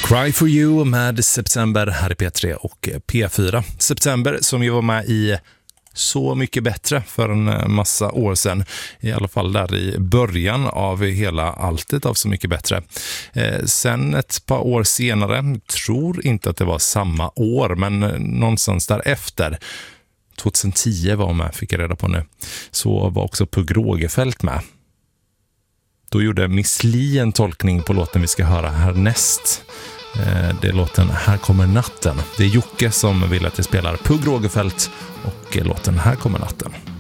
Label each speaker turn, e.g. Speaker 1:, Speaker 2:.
Speaker 1: Cry for you med September här i P3 och P4. September som ju var med i Så mycket bättre för en massa år sedan. I alla fall där i början av hela alltet av Så mycket bättre. Sen ett par år senare, tror inte att det var samma år, men någonstans därefter, 2010 var med, fick jag reda på nu, så var också Pugh Rogefeldt med. Då gjorde Miss Li en tolkning på låten vi ska höra härnäst. Det är låten Här kommer natten. Det är Jocke som vill att jag spelar Pugh Rogefeldt och låten Här kommer natten.